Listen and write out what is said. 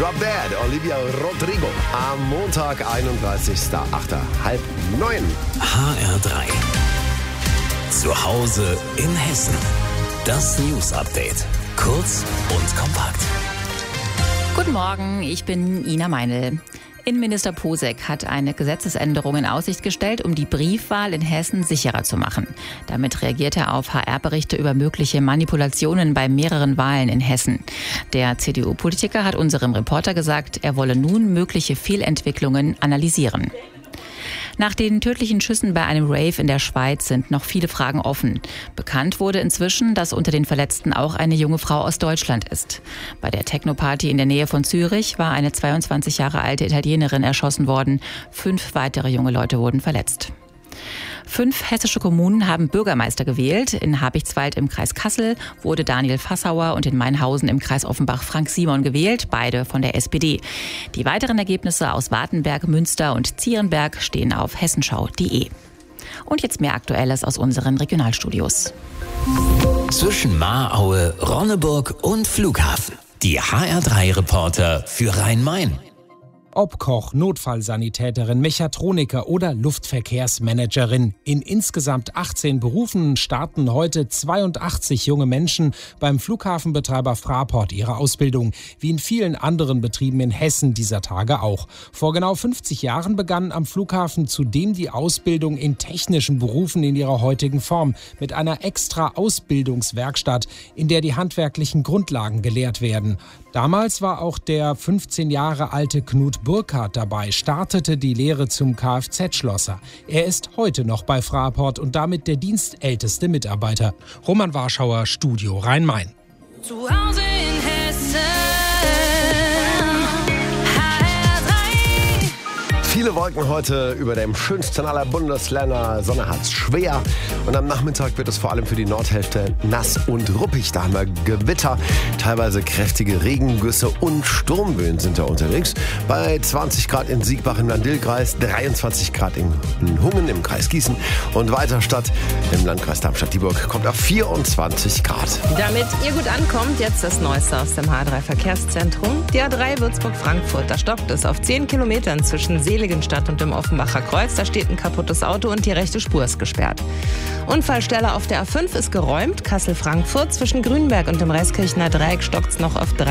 Drop Dead, Olivia Rodrigo. Am Montag, 31.08. 8:30. HR3. Zu Hause in Hessen. Das News Update. Kurz und kompakt. Guten Morgen, ich bin Ina Meinl. Innenminister Posek hat eine Gesetzesänderung in Aussicht gestellt, um die Briefwahl in Hessen sicherer zu machen. Damit reagiert er auf HR-Berichte über mögliche Manipulationen bei mehreren Wahlen in Hessen. Der CDU-Politiker hat unserem Reporter gesagt, er wolle nun mögliche Fehlentwicklungen analysieren. Nach den tödlichen Schüssen bei einem Rave in der Schweiz sind noch viele Fragen offen. Bekannt wurde inzwischen, dass unter den Verletzten auch eine junge Frau aus Deutschland ist. Bei der Techno-Party in der Nähe von Zürich war eine 22 Jahre alte Italienerin erschossen worden. 5 weitere junge Leute wurden verletzt. 5 hessische Kommunen haben Bürgermeister gewählt. In Habichtswald im Kreis Kassel wurde Daniel Fassauer und in Mainhausen im Kreis Offenbach Frank Simon gewählt, beide von der SPD. Die weiteren Ergebnisse aus Wartenberg, Münster und Zierenberg stehen auf hessenschau.de. Und jetzt mehr Aktuelles aus unseren Regionalstudios. Zwischen Mahraue, Ronneburg und Flughafen. Die HR3-Reporter für Rhein-Main. Ob Koch, Notfallsanitäterin, Mechatroniker oder Luftverkehrsmanagerin. In insgesamt 18 Berufen starten heute 82 junge Menschen beim Flughafenbetreiber Fraport ihre Ausbildung, wie in vielen anderen Betrieben in Hessen dieser Tage auch. Vor genau 50 Jahren begann am Flughafen zudem die Ausbildung in technischen Berufen in ihrer heutigen Form mit einer extra Ausbildungswerkstatt, in der die handwerklichen Grundlagen gelehrt werden. Damals war auch der 15 Jahre alte Knut Burkhardt dabei, startete die Lehre zum Kfz-Schlosser. Er ist heute noch bei Fraport und damit der dienstälteste Mitarbeiter. Roman Warschauer, Studio Rhein-Main. Zu Hause in Hessen. Viele Wolken heute über dem schönsten aller Bundesländer. Sonne hat's schwer. Und am Nachmittag wird es vor allem für die Nordhälfte nass und ruppig. Da haben wir Gewitter, teilweise kräftige Regengüsse und Sturmböen sind da unterwegs. Bei 20 Grad in Siegbach im Land-Dill-Kreis, 23 Grad in Hungen im Kreis Gießen und Weiterstadt im Landkreis Darmstadt-Dieburg kommt auf 24 Grad. Damit ihr gut ankommt, jetzt das Neueste aus dem H3-Verkehrszentrum. Die A3 Würzburg-Frankfurt, da stockt es auf 10 Kilometern zwischen Seligenstadt und dem Offenbacher Kreuz. Da steht ein kaputtes Auto und die rechte Spur ist gesperrt. Unfallstelle auf der A5 ist geräumt. Kassel-Frankfurt zwischen Grünberg und dem Reiskirchener Dreieck stockt es noch auf 3